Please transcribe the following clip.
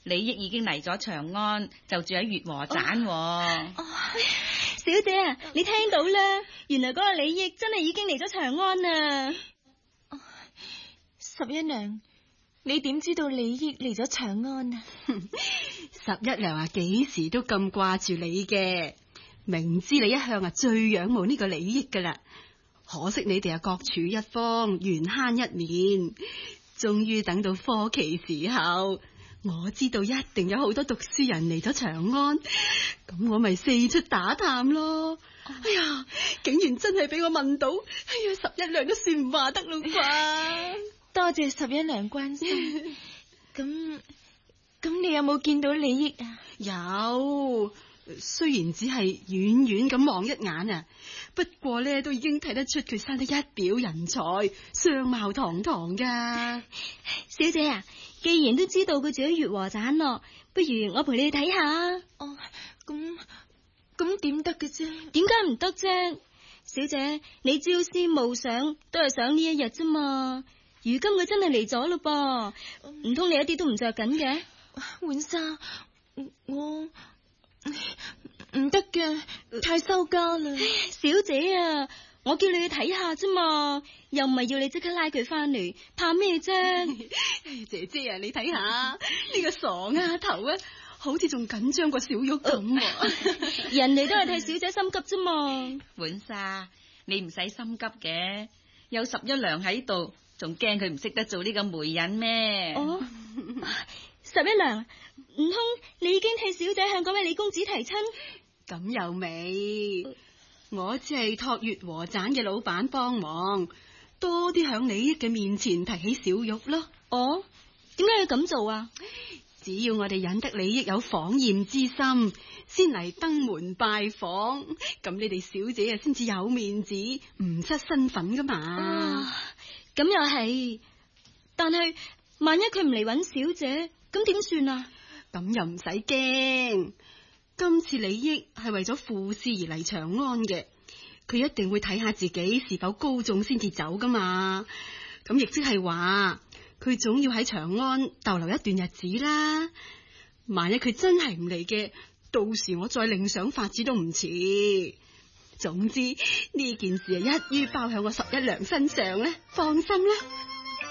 李益已經嚟咗長安，就住喺月和棧。 小姐啊，你聽到啦？原來嗰個李益真係已經嚟咗長安啦。 十一娘，你點知道李益嚟咗長安啊？ 十一娘啊，幾時都咁掛住你嘅，明知你一向最仰慕呢個李益噶啦，可惜你哋各處一方，緣慳一面，終於等到科期時候，我知道一定有好多讀書人嚟咗長安，咁我咪四出打探咯。哎呀，竟然真係俾我問到，哎呀，十一娘都算唔話得咯啩。 多謝十一娘關心。咁你有冇見到李益啊？ 有，雖然只係遠遠咁望一眼啊，不過咧都已經睇得出佢生得一表人才，相貌堂堂噶。 小姐啊，既然都知道佢住喺月和棧咯，不如我陪你去睇下。 哦，咁點得嘅啫？ 點解唔得啫？小姐，你朝思暮想都係想呢一日啫嘛。如今佢真係嚟咗咯噃，唔通你一啲都唔着緊嘅？ 浣紗，我唔得嘅，太羞家啦。 小姐啊，我叫你去睇下啫嘛，又唔係要你即刻拉佢翻嚟，怕咩啫？ 姐姐啊，你睇下呢個傻丫頭啊，好似仲緊張過小玉咁。 人哋都係替小姐心急啫嘛。 浣紗，你唔使心急嘅，有十一娘喺度，仲驚佢唔識得做呢個媒人咩？ 哦，十一娘，唔通你已經替小姐向嗰位李公子提親？ 咁又未，我只係託月和棧嘅老闆幫忙，多啲響李益嘅面前提起小玉咯。 哦，點解要咁做啊？ 只要我哋引得李益有訪厭之心，先嚟登門拜訪，咁你哋小姐啊先至有面子，唔失身份噶嘛。 咁又係，但係萬一佢唔嚟揾小姐，咁點算啊？ 咁又唔使驚，今次李益係為咗赴試而嚟長安嘅，佢一定會睇下自己是否高中先至走噶嘛。咁亦即係話，佢總要喺長安逗留一段日子啦。萬一佢真係唔嚟嘅，到時我再另想法子都唔遲。總之呢件事係一於包喺我十一娘身上咧，放心啦。